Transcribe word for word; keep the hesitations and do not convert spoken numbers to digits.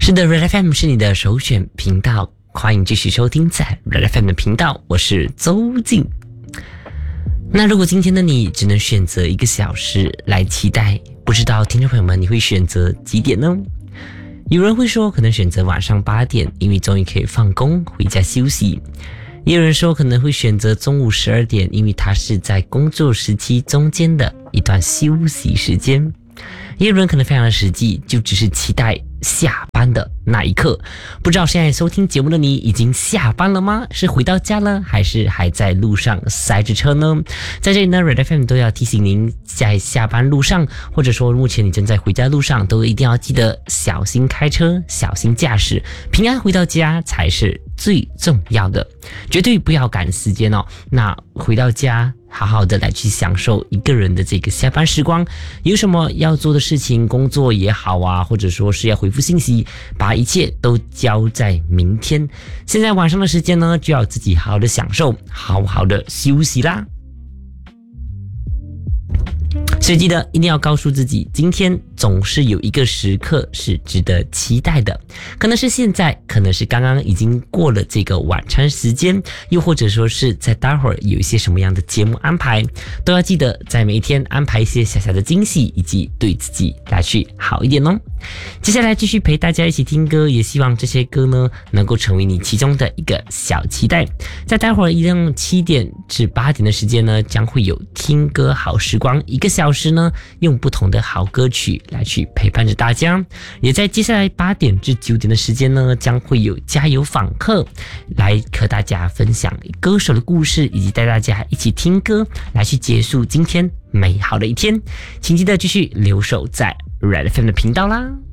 是的 ，Red F M 是你的首选频道，欢迎继续收听在 Red F M 的频道，我是周静。那如果今天的你只能选择一个小时来期待，不知道听众朋友们你会选择几点呢？有人会说可能选择晚上八点，因为终于可以放工回家休息。也有人说可能会选择中午十二点，因为它是在工作时期中间的一段休息时间。也有人可能非常的实际，就只是期待下班的那一刻。不知道现在收听节目的你已经下班了吗？是回到家了，还是还在路上塞着车呢？在这里呢 Red F M 都要提醒您，在下班路上，或者说目前你正在回家路上，都一定要记得小心开车，小心驾驶，平安回到家才是最重要的，绝对不要赶时间哦。那回到家好好的来去享受一个人的这个下班时光，有什么要做的事情，工作也好啊，或者说是要回复信息，把一切都交在明天。现在晚上的时间呢，就要自己好好的享受，好好的休息啦。所以记得一定要告诉自己，今天总是有一个时刻是值得期待的，可能是现在，可能是刚刚已经过了这个晚餐时间，又或者说是在待会儿有一些什么样的节目安排，都要记得在每一天安排一些小小的惊喜，以及对自己来去好一点哦。接下来继续陪大家一起听歌，也希望这些歌呢能够成为你其中的一个小期待。在待会儿一样七点至八点的时间呢，将会有听歌好时光，一个小时呢用不同的好歌曲来去陪伴着大家。也在接下来八点至九点的时间呢，将会有加油访客来和大家分享歌手的故事，以及带大家一起听歌来去结束今天美好的一天。请记得继续留守在 Red F M 的频道啦。